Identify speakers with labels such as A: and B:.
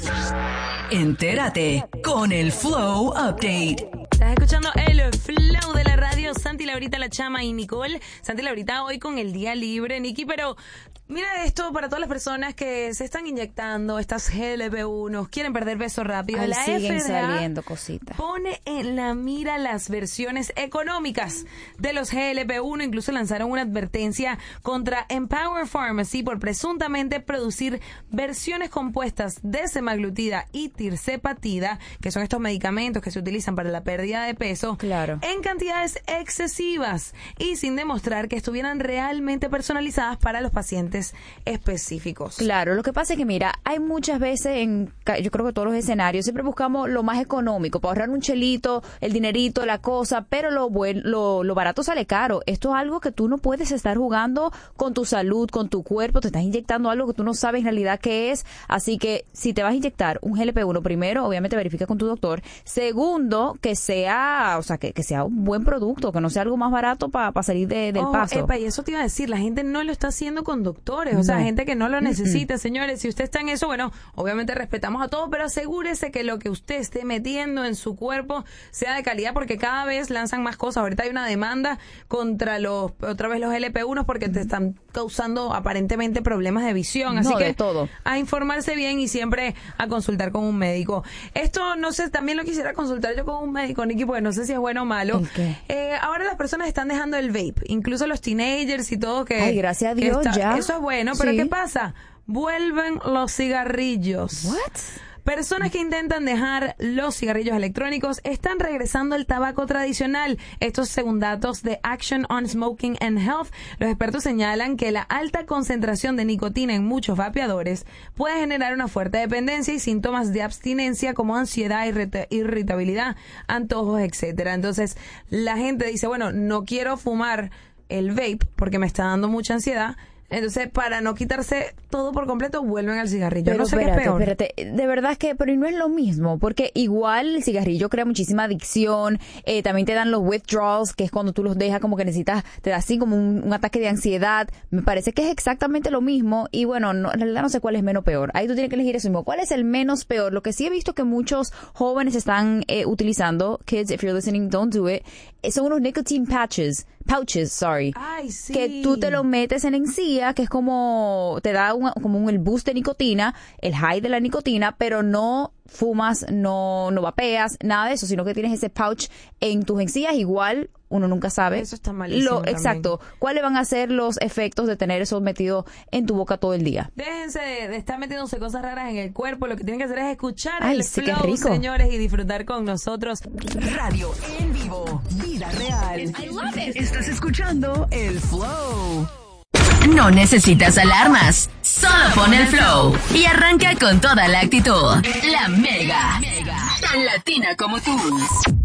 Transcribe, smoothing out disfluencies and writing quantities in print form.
A: Entérate con el Flow Update.
B: Estás escuchando el Flow de la radio. Santi, Laurita, la Chama y Nicole. Santi, Laurita, hoy con el día libre, Niki, pero mira esto para todas las personas que se están inyectando estas GLP-1, quieren perder peso rápido.
C: Ay,
B: la
C: siguen
B: FDA
C: saliendo cositas.
B: pone en la mira las versiones económicas de los GLP-1. Incluso lanzaron una advertencia contra Empower Pharmacy por presuntamente producir versiones compuestas de semaglutida y tirzepatida, que son estos medicamentos que se utilizan para la pérdida de peso,
C: Claro,
B: en cantidades excesivas y sin demostrar que estuvieran realmente personalizadas para los pacientes específicos.
C: claro. Lo que pasa es que, mira, hay muchas veces, yo creo que todos los escenarios, siempre buscamos lo más económico, para ahorrar un chelito, el dinerito, la cosa, pero lo barato sale caro. Esto es algo que tú no puedes estar jugando con tu salud, con tu cuerpo, te estás inyectando algo que tú no sabes en realidad qué es. Así que si te vas a inyectar un GLP-1, primero, obviamente verifica con tu doctor. Segundo, que sea, que sea un buen producto, que no sea algo más barato para salir del paso.
B: Epa, y eso te iba a decir, la gente no lo está haciendo con doctores, o sea, gente que no lo necesita. Señores, si usted está en eso, bueno, obviamente respetamos a todos, pero asegúrese que lo que usted esté metiendo en su cuerpo sea de calidad, porque cada vez lanzan más cosas. Ahorita hay una demanda contra otra vez los LP1 porque te están causando aparentemente problemas de visión, así que
C: de todo.
B: A informarse bien y siempre a consultar con un médico. Esto, no sé, también lo quisiera consultar yo con un médico, Niki, porque no sé si es bueno o malo.
C: ¿El qué?
B: Ahora las personas están dejando el vape, incluso los teenagers y todo que...
C: Ay, gracias a Dios, ya.
B: Eso es bueno, pero
C: Sí.
B: ¿qué pasa? Vuelven los cigarrillos.
C: What?
B: Personas que intentan dejar los cigarrillos electrónicos están regresando al tabaco tradicional. Estos según datos de Action on Smoking and Health. Los expertos señalan que la alta concentración de nicotina en muchos vapeadores puede generar una fuerte dependencia y síntomas de abstinencia como ansiedad, irritabilidad, antojos, etcétera. Entonces, la gente dice, bueno, no quiero fumar el vape porque me está dando mucha ansiedad. Entonces, para no quitarse todo por completo, vuelven al cigarrillo.
C: Pero
B: no sé qué es peor.
C: espérate, de verdad es que, pero y no es lo mismo, porque igual el cigarrillo crea muchísima adicción, también te dan los withdrawals, que es cuando tú los dejas como que necesitas, te da así como un ataque de ansiedad. Me parece que es exactamente lo mismo y bueno, en realidad no sé cuál es menos peor. Ahí tú tienes que elegir eso mismo. ¿Cuál es el menos peor? Lo que sí he visto que muchos jóvenes están utilizando, kids, if you're listening, don't do it, son unos nicotine pouches,
B: Ay, sí.
C: que tú te lo metes en encía, que es como te da el boost de nicotina, el high de la nicotina, pero no fumas, no vapeas, nada de eso, sino que tienes ese pouch en tus encías. Igual uno nunca sabe.
B: Eso está malísimo también.
C: Exacto. ¿Cuáles van a ser los efectos de tener eso metido en tu boca todo el día?
B: Déjense de estar metiéndose cosas raras en el cuerpo. Lo que tienen que hacer es escuchar
C: Ay,
B: el
C: sí, qué
B: flow,
C: rico.
B: señores, y disfrutar con nosotros.
A: Radio en vivo. Vida real. I love it. Estás escuchando el Flow. No necesitas alarmas. Solo pon el Flow y arranca con toda la actitud. La Mega. Tan latina como tú.